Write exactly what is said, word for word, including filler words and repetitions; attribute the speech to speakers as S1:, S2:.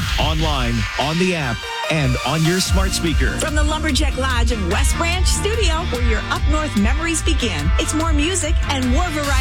S1: online, on the app, and on your smart speaker.
S2: From the Lumberjack Lodge in West Branch Studio, where your up north memories begin. It's more music and more variety.